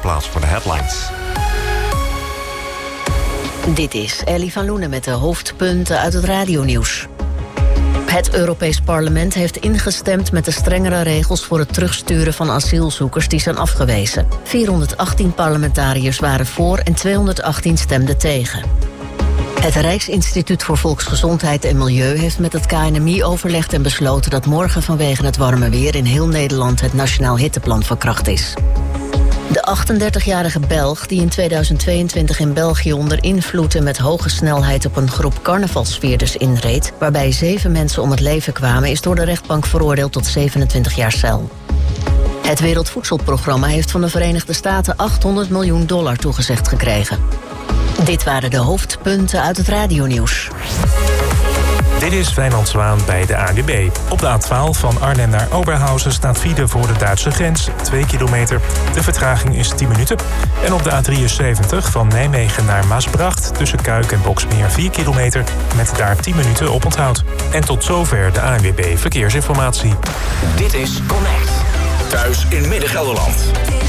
plaats voor de headlines. Dit is Ellie van Loenen met de hoofdpunten uit het radionieuws. Het Europees Parlement heeft ingestemd met de strengere regels voor het terugsturen van asielzoekers die zijn afgewezen. 418 parlementariërs waren voor en 218 stemden tegen. Het Rijksinstituut voor Volksgezondheid en Milieu heeft met het KNMI overlegd en besloten dat morgen vanwege het warme weer in heel Nederland het Nationaal Hitteplan van kracht is. De 38-jarige Belg die in 2022 in België onder invloed en met hoge snelheid op een groep carnavalsvierders inreed, waarbij 7 mensen om het leven kwamen, is door de rechtbank veroordeeld tot 27 jaar cel. Het Wereldvoedselprogramma heeft van de Verenigde Staten $800 miljoen toegezegd gekregen. Dit waren de hoofdpunten uit het radionieuws. Dit is Wijnand Zwaan bij de ANWB. Op de A12 van Arnhem naar Oberhausen staat file voor de Duitse grens, 2 kilometer. De vertraging is 10 minuten. En op de A73 van Nijmegen naar Maasbracht tussen Kuik en Boksmeer 4 kilometer... met daar 10 minuten oponthoud. En tot zover de ANWB Verkeersinformatie. Dit is Connect. Thuis in Midden-Gelderland.